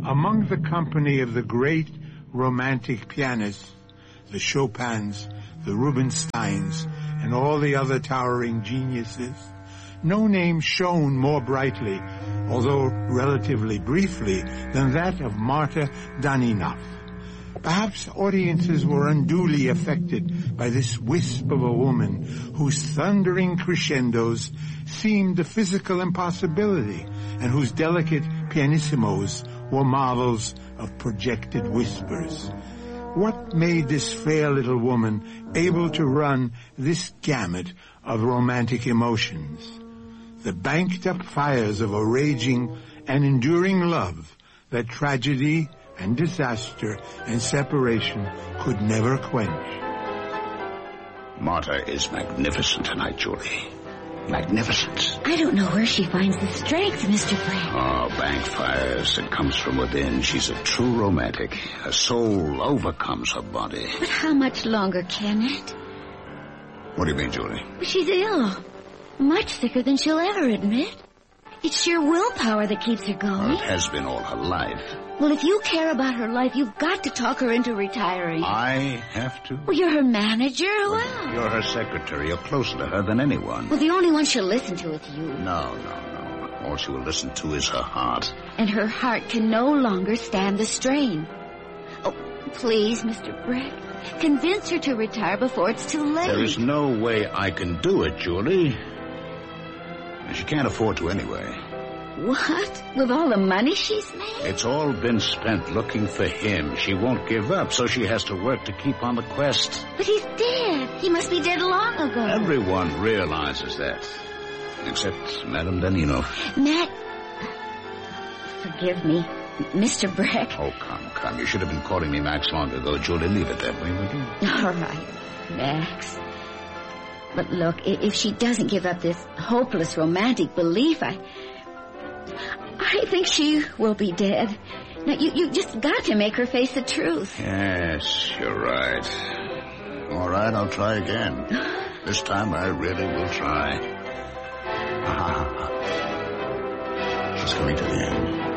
Among the company of the great romantic pianists, the Chopins, the Rubinsteins, and all the other towering geniuses, no name shone more brightly, although relatively briefly, than that of Marta Danilov. Perhaps audiences were unduly affected by this wisp of a woman whose thundering crescendos seemed a physical impossibility and whose delicate pianissimos were models of projected whispers. What made this fair little woman able to run this gamut of romantic emotions? The banked-up fires of a raging and enduring love that tragedy and disaster and separation could never quench. Marta is magnificent tonight, Julie. Magnificent. I don't know where she finds the strength, Mr. Bragg. Oh, bank fires. It comes from within. She's a true romantic. Her soul overcomes her body. But how much longer can it? What do you mean, Julie? She's ill. Much sicker than she'll ever admit. It's sheer willpower that keeps her going. Well, it has been all her life. Well, if you care about her life, you've got to talk her into retiring. I have to? Well, you're her manager. Who else? You're her secretary. You're closer to her than anyone. Well, the only one she'll listen to is you. No. All she will listen to is her heart. And her heart can no longer stand the strain. Oh, please, Mr. Bragg, convince her to retire before it's too late. There is no way I can do it, Julie. She can't afford to anyway. What? With all the money she's made? It's all been spent looking for him. She won't give up, so she has to work to keep on the quest. But he's dead. He must be dead long ago. Everyone realizes that. Except Madame Danilov. Forgive me, Mr. Bragg. Oh, come. You should have been calling me Max long ago, Julie. Leave it that way, would you? All right, Max. But look, if she doesn't give up this hopeless romantic belief, I think she will be dead. Now, you just got to make her face the truth. Yes, you're right. All right, I'll try again. This time I really will try. She's coming to the end.